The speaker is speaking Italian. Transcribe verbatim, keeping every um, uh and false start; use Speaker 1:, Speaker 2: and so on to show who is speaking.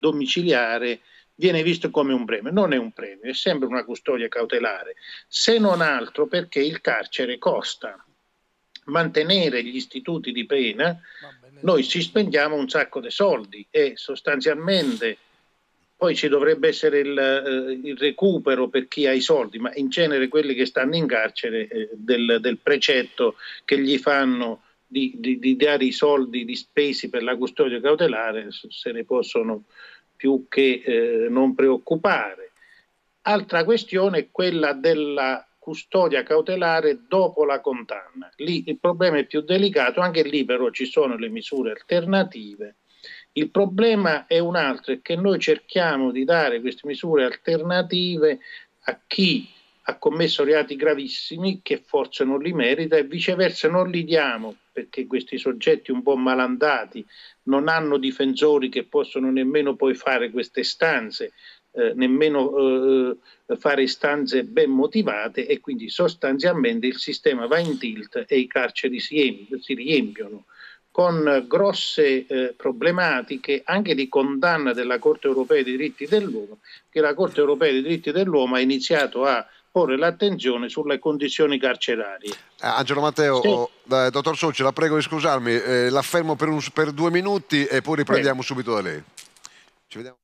Speaker 1: domiciliare viene visto come un premio. Non è un premio, è sempre una custodia cautelare, se non altro perché il carcere costa. Mantenere gli istituti di pena, noi ci spendiamo un sacco di soldi e sostanzialmente poi ci dovrebbe essere il, eh, il recupero per chi ha i soldi, ma in genere quelli che stanno in carcere eh, del, del precetto che gli fanno di, di, di dare i soldi di spesi per la custodia cautelare se ne possono più che eh, non preoccupare. Altra questione è quella della custodia cautelare dopo la condanna. Lì il problema è più delicato, anche lì però ci sono le misure alternative. Il problema è un altro, è che noi cerchiamo di dare queste misure alternative a chi ha commesso reati gravissimi che forse non li merita e viceversa non li diamo perché questi soggetti un po' malandati non hanno difensori che possono nemmeno poi fare queste istanze, eh, nemmeno eh, fare istanze ben motivate e quindi sostanzialmente il sistema va in tilt e i carceri si, si riempiono con grosse eh, problematiche anche di condanna della Corte Europea dei Diritti dell'Uomo, che la Corte Europea dei Diritti dell'Uomo ha iniziato a porre l'attenzione sulle condizioni carcerarie.
Speaker 2: Angelo Matteo,
Speaker 1: sì.
Speaker 2: oh, eh, dottor Socci, la prego di scusarmi, eh, la fermo per, un, per due minuti e poi riprendiamo subito da lei. Ci vediamo.